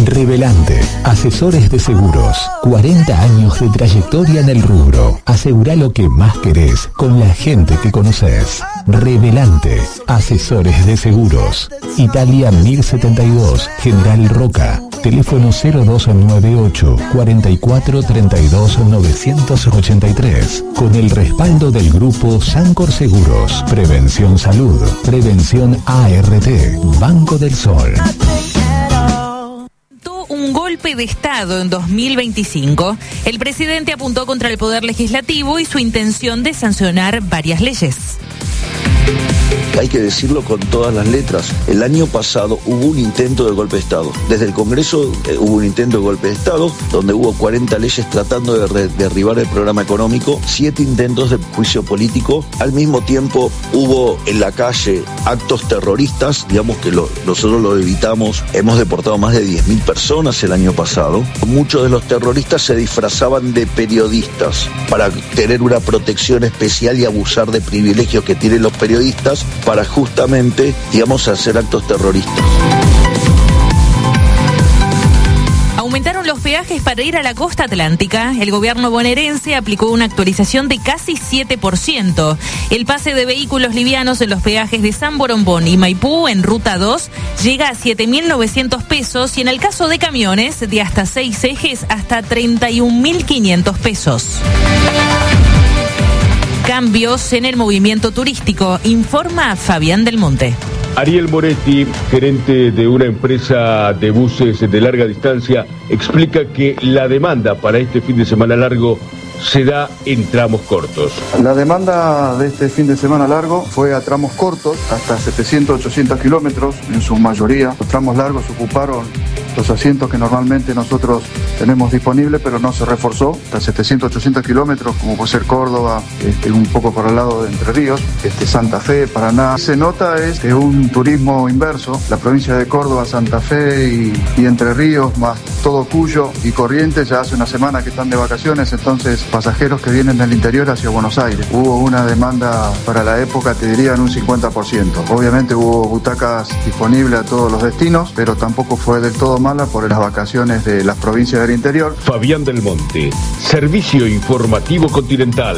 Revelante, asesores de seguros. 40 años de trayectoria en el rubro. Asegura lo que más querés con la gente que conoces. Revelante, asesores de seguros. Italia 1072, General Roca. Teléfono 0298 44 32 983. Con el respaldo del grupo Sancor Seguros. Prevención Salud. Prevención ART. Banco del Sol. Un golpe de Estado en 2025. El presidente apuntó contra el Poder Legislativo y su intención de sancionar varias leyes. Hay que decirlo con todas las letras. El año pasado hubo un intento de golpe de Estado. Desde el Congreso hubo un intento de golpe de Estado, donde hubo 40 leyes tratando de derribar el programa económico, 7 intentos de juicio político. Al mismo tiempo hubo en la calle actos terroristas, digamos que nosotros lo evitamos. Hemos deportado más de 10.000 personas el año pasado. Muchos de los terroristas se disfrazaban de periodistas para tener una protección especial y abusar de privilegios que tienen los periodistas para justamente, digamos, hacer actos terroristas. Aumentaron los peajes para ir a la costa atlántica. El gobierno bonaerense aplicó una actualización de casi 7%. El pase de vehículos livianos en los peajes de San Borombón y Maipú en Ruta 2 llega a 7.900 pesos y en el caso de camiones de hasta 6 ejes hasta 31.500 pesos. Cambios en el movimiento turístico, informa Fabián del Monte. Ariel Moretti, gerente de una empresa de buses de larga distancia, explica que la demanda para este fin de semana largo se da en tramos cortos. La demanda de este fin de semana largo fue a tramos cortos, hasta 700-800 kilómetros en su mayoría. Los tramos largos ocuparon los asientos que normalmente nosotros tenemos disponibles, pero no se reforzó, hasta 700-800 kilómetros, como puede ser Córdoba, un poco por el lado de Entre Ríos, Santa Fe, Paraná. Se nota es un turismo inverso, la provincia de Córdoba, Santa Fe y Entre Ríos, más todo Cuyo y Corrientes, ya hace una semana que están de vacaciones, entonces pasajeros que vienen del interior hacia Buenos Aires. Hubo una demanda para la época, te diría, en un 50%. Obviamente hubo butacas disponibles a todos los destinos, pero tampoco fue del todo mala por las vacaciones de las provincias del interior. Fabián del Monte, Servicio Informativo Continental.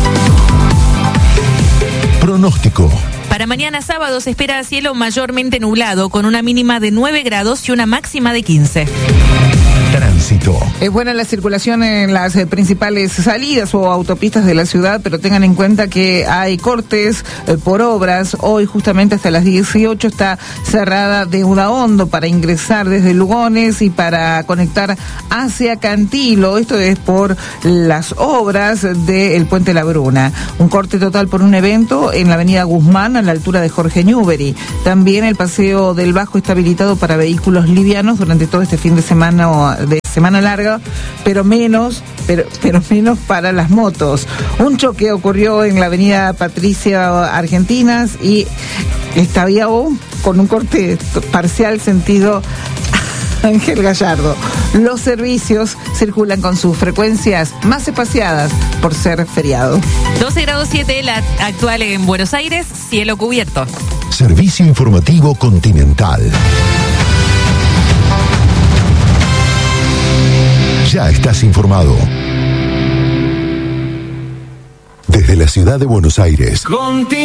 Pronóstico. Para mañana sábado se espera cielo mayormente nublado, con una mínima de 9 grados y una máxima de 15. Tránsito. Es buena la circulación en las principales salidas o autopistas de la ciudad, pero tengan en cuenta que hay cortes por obras. Hoy justamente hasta las 18 está cerrada Deuda Hondo para ingresar desde Lugones y para conectar hacia Cantilo. Esto es por las obras del Puente La Bruna. Un corte total por un evento en la avenida Guzmán a la altura de Jorge Newbery. También el Paseo del Bajo está habilitado para vehículos livianos durante todo este fin de semana de semana larga, pero menos para las motos. Un choque ocurrió en la avenida Patricia Argentinas y esta vía con un corte parcial sentido Ángel Gallardo. Los servicios circulan con sus frecuencias más espaciadas por ser feriado. 12 grados 7, la actual en Buenos Aires, cielo cubierto. Servicio Informativo Continental. Ya estás informado. Desde la ciudad de Buenos Aires.